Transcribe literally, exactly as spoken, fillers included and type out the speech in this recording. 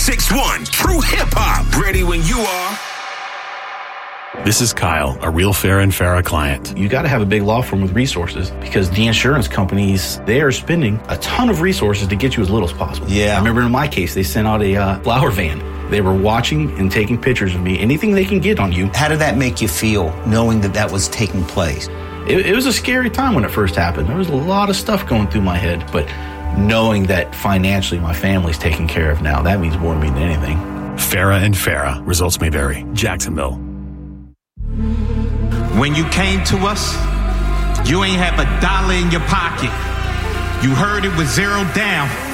six one True Hip Hop. Ready when you are. This is Kyle, a real Farah and Farah client. You got to have a big law firm with resources because the insurance companies, they are spending a ton of resources to get you as little as possible. Yeah. I remember in my case, they sent out a uh, flower van. They were watching and taking pictures of me, anything they can get on you. How did that make you feel, knowing that that was taking place? It, it was a scary time when it first happened. There was a lot of stuff going through my head, but knowing that financially my family's taken care of now, that means more to me than anything. Farah and Farah. Results may vary. Jacksonville. When you came to us, you ain't have a dollar in your pocket. You heard it was zero down.